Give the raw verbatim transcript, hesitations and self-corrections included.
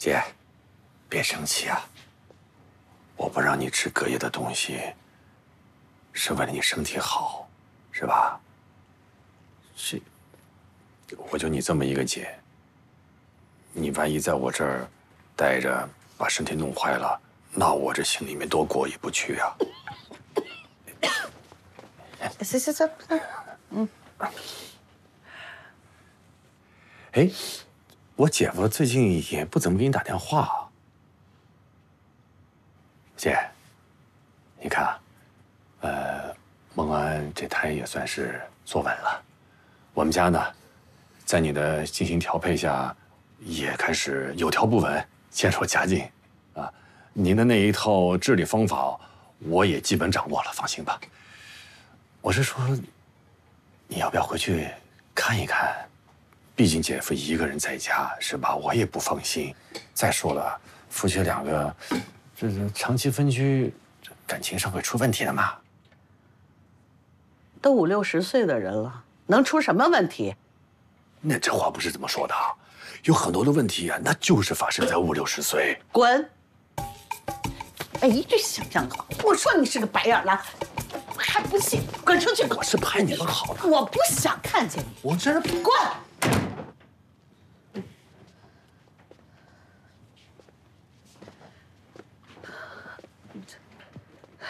姐，别生气啊！我不让你吃隔夜的东西，是为了你身体好，是吧？这，我就你这么一个姐，你万一在我这儿待着，把身体弄坏了，那我这心里面多过意不去啊！ 行行行，嗯。 哎，我姐夫最近也不怎么给你打电话啊。姐，你看，呃，孟安这胎也算是坐稳了。我们家呢，在你的精心调配下，也开始有条不紊，渐入佳境。啊，您的那一套治理方法，我也基本掌握了，放心吧。我是说，你要不要回去看一看？毕竟姐夫一个人在家，是吧？我也不放心。再说了，夫妻两个。这这长期分居，感情上会出问题的嘛。 都五六十岁的人了，能出什么问题？ 那这话不是这么说的，有很多的问题啊，那就是发生在五六十岁。 滚！哎，这想象好！我说你是个白眼狼，还不信？滚出去！ 我是盼你们好的， 我不想看见你。 我这滚！